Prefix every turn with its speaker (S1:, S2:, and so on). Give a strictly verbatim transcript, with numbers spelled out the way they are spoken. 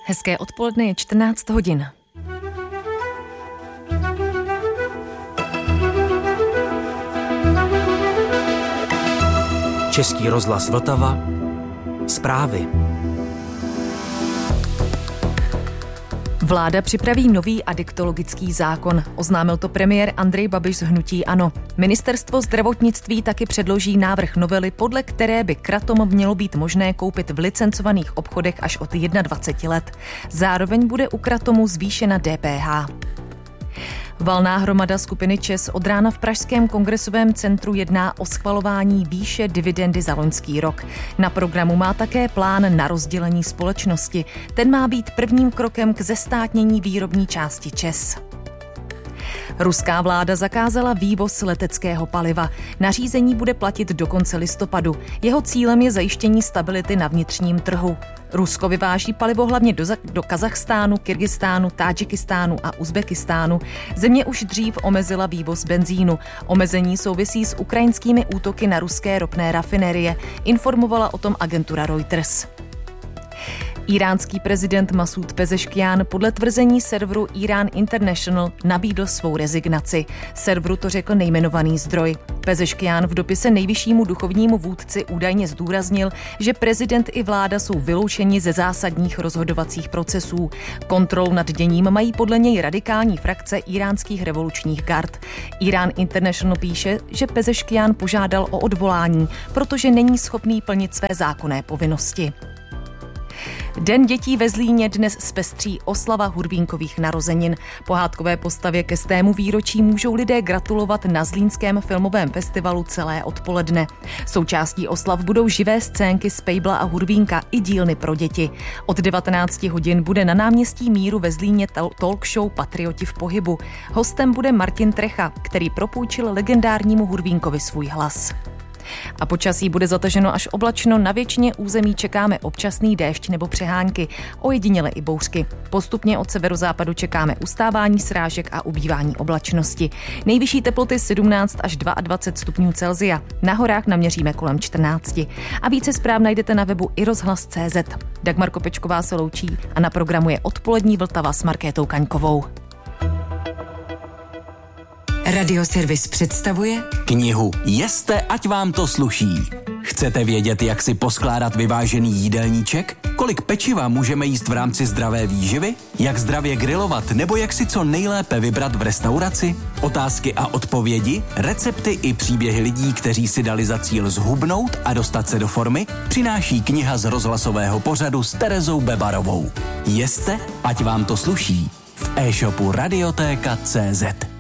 S1: Hezké odpoledne, je čtrnáct hodin.
S2: Český rozhlas Vltava. Zprávy.
S1: Vláda připraví nový adiktologický zákon. Oznámil to premiér Andrej Babiš z hnutí ANO. Ministerstvo zdravotnictví taky předloží návrh novely, podle které by kratom mělo být možné koupit v licencovaných obchodech až od dvacet jedna let. Zároveň bude u kratomu zvýšena D P H. Valná hromada skupiny ČEZ od rána v Pražském kongresovém centru jedná o schvalování výše dividendy za loňský rok. Na programu má také plán na rozdělení společnosti. Ten má být prvním krokem k zestátnění výrobní části ČEZ. Ruská vláda zakázala vývoz leteckého paliva. Nařízení bude platit do konce listopadu. Jeho cílem je zajištění stability na vnitřním trhu. Rusko vyváží palivo hlavně do, do Kazachstánu, Kyrgyzstánu, Tádžikistánu a Uzbekistánu. Země už dřív omezila vývoz benzínu. Omezení souvisí s ukrajinskými útoky na ruské ropné rafinerie. Informovala o tom agentura Reuters. Íránský prezident Masud Pezeškian podle tvrzení serveru Iran International nabídl svou rezignaci. Serveru to řekl nejmenovaný zdroj. Pezeškian v dopise nejvyššímu duchovnímu vůdci údajně zdůraznil, že prezident i vláda jsou vyloučeni ze zásadních rozhodovacích procesů. Kontrolu nad děním mají podle něj radikální frakce iránských revolučních gard. Iran International píše, že Pezeškian požádal o odvolání, protože není schopný plnit své zákonné povinnosti. Den dětí ve Zlíně dnes zpestří oslava Hurvínkových narozenin. Pohádkové postavě ke stému výročí můžou lidé gratulovat na Zlínském filmovém festivalu celé odpoledne. Součástí oslav budou živé scénky z Pejbla a Hurvínka i dílny pro děti. Od devatenácti hodin bude na náměstí Míru ve Zlíně talk show Patrioti v pohybu. Hostem bude Martin Trecha, který propůjčil legendárnímu Hurvínkovi svůj hlas. A počasí bude zataženo až oblačno, na většině území čekáme občasný déšť nebo přehánky, ojediněle i bouřky. Postupně od severozápadu čekáme ustávání srážek a ubývání oblačnosti. Nejvyšší teploty sedmnáct až dvacet dva stupňů Celsia. Na horách naměříme kolem čtrnáct. A více zpráv najdete na webu i rozhlas tečka cé zet. Dagmar Kopečková se loučí a na programu je odpolední Vltava s Markétou Kaňkovou.
S3: Radioservis představuje
S2: knihu Jeste, ať vám to sluší. Chcete vědět, jak si poskládat vyvážený jídelníček? Kolik pečiva můžeme jíst v rámci zdravé výživy? Jak zdravě grilovat nebo jak si co nejlépe vybrat v restauraci? Otázky a odpovědi, recepty i příběhy lidí, kteří si dali za cíl zhubnout a dostat se do formy, přináší kniha z rozhlasového pořadu s Terezou Bebarovou. Jeste, ať vám to sluší. V e-shopu radiotéka tečka cé zet.